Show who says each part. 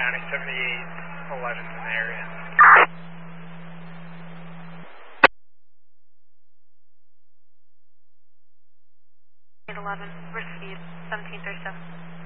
Speaker 1: County 7811's in the area.
Speaker 2: 11, received, 1737.